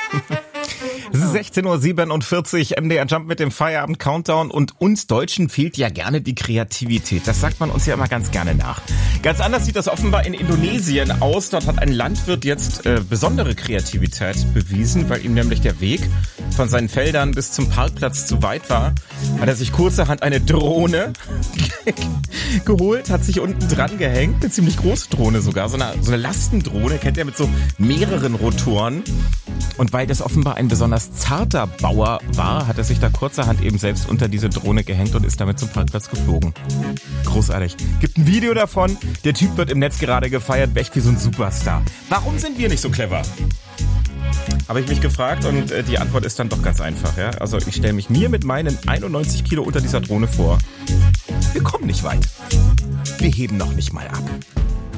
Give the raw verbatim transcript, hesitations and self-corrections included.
Es ist sechzehn Uhr siebenundvierzig, M D R Jump mit dem Feierabend-Countdown und uns Deutschen fehlt ja gerne die Kreativität. Das sagt man uns ja immer ganz gerne nach. Ganz anders sieht das offenbar in Indonesien aus. Dort hat ein Landwirt jetzt äh, besondere Kreativität bewiesen, weil ihm nämlich der Weg von seinen Feldern bis zum Parkplatz zu weit war. Hat er sich kurzerhand eine Drohne geholt, hat sich unten dran gehängt, eine ziemlich große Drohne sogar, so eine, so eine Lastendrohne, kennt ihr, mit so mehreren Rotoren. Und weil das offenbar ein besonders zarter Bauer war, hat er sich da kurzerhand eben selbst unter diese Drohne gehängt und ist damit zum Parkplatz geflogen. Großartig. Gibt ein Video davon. Der Typ wird im Netz gerade gefeiert, echt wie so ein Superstar. Warum sind wir nicht so clever? Habe ich mich gefragt und äh, die Antwort ist dann doch ganz einfach. Ja? Also ich stelle mich mir mit meinen einundneunzig Kilo unter dieser Drohne vor. Wir kommen nicht weit. Wir heben noch nicht mal ab.